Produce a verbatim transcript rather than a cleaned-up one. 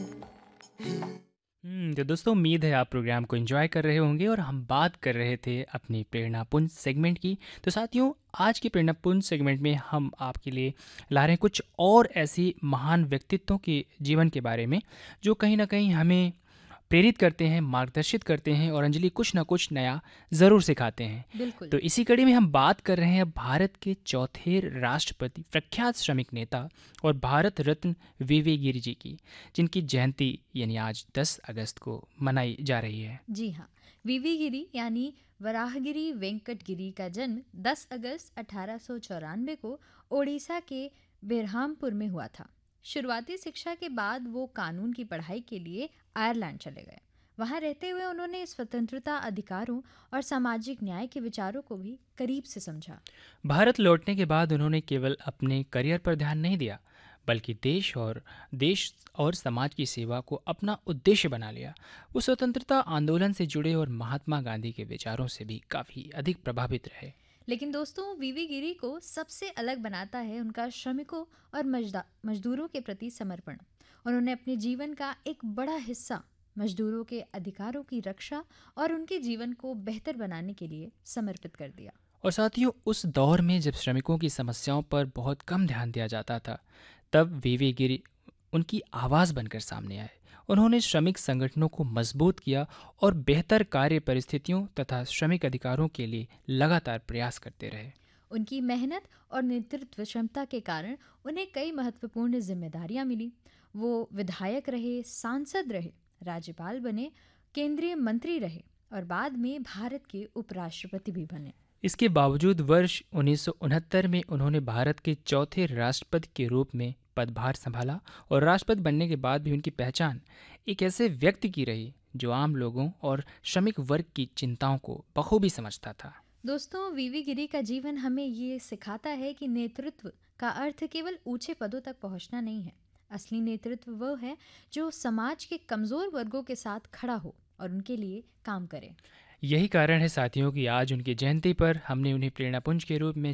हम्म, तो दोस्तों उम्मीद है आप प्रोग्राम को एंजॉय कर रहे होंगे और हम बात कर रहे थे अपनी प्रेरणापुंज सेगमेंट की। तो साथियों, आज की प्रेरणापुंज सेगमेंट में हम आपके लिए ला रहे हैं कुछ और ऐसी महान व्यक्तित्वों के जीवन के बारे में जो कहीं ना कहीं हमें प्रेरित करते हैं, मार्गदर्शित करते हैं और अंजलि कुछ ना कुछ नया ज़रूर सिखाते हैं। बिल्कुल। तो इसी कड़ी में हम बात कर रहे हैं भारत के चौथे राष्ट्रपति, प्रख्यात श्रमिक नेता और भारत रत्न वीवी गिरी जी की, जिनकी जयंती यानी आज दस अगस्त को मनाई जा रही है। जी हाँ, वीवी गिरी यानी वराहगिरी वेंकट गिरी का जन्म दस अगस्त अठारह सौ चौरानवे को ओडिशा के बेरहामपुर में हुआ था। शुरुआती शिक्षा के बाद वो कानून की पढ़ाई के लिए आयरलैंड चले गए। वहाँ रहते हुए उन्होंने स्वतंत्रता, अधिकारों और सामाजिक न्याय के विचारों को भी करीब से समझा। भारत लौटने के बाद उन्होंने केवल अपने करियर पर ध्यान नहीं दिया, बल्कि देश और देश और समाज की सेवा को अपना उद्देश्य बना लिया। वो स्वतंत्रता आंदोलन से जुड़े और महात्मा गांधी के विचारों से भी काफ़ी अधिक प्रभावित रहे। लेकिन दोस्तों, वीवी गिरी को सबसे अलग बनाता है उनका श्रमिकों और मजदा- मजदूरों के प्रति समर्पण। उन्होंने अपने जीवन का एक बड़ा हिस्सा मजदूरों के अधिकारों की रक्षा और उनके जीवन को बेहतर बनाने के लिए समर्पित कर दिया। और साथियों, उस दौर में जब श्रमिकों की समस्याओं पर बहुत कम ध्यान दिया जाता था, तब वीवी गिरी उनकी आवाज़ बनकर सामने आए। उन्होंने श्रमिक संगठनों को मजबूत किया और बेहतर कार्य परिस्थितियों तथा श्रमिक अधिकारों के लिए लगातार प्रयास करते रहे। उनकी मेहनत और नेतृत्व क्षमता के कारण उन्हें कई महत्वपूर्ण जिम्मेदारियां मिली। वो विधायक रहे, सांसद रहे, राज्यपाल बने, केंद्रीय मंत्री रहे और बाद में भारत के उपराष्ट्रपति भी बने। इसके बावजूद वर्ष उन्नीस सौ उनहत्तर में उन्होंने भारत के चौथे राष्ट्रपति के रूप में पदभार संभाला और राष्ट्रपति बनने के बाद भी उनकी पहचान एक ऐसे व्यक्ति की रही जो आम लोगों और श्रमिक वर्ग की चिंताओं को बखूबी समझता था। दोस्तों, वीवी गिरी का जीवन हमें ये सिखाता है कि नेतृत्व का अर्थ केवल ऊंचे पदों तक पहुंचना नहीं है। असली नेतृत्व वो है जो समाज के कमजोर वर्गों के साथ खड़ा हो और उनके लिए काम करे। यही कारण है साथियों कि आज उनकी जयंती पर हमने उन्हें प्रेरणापुंज के रूप में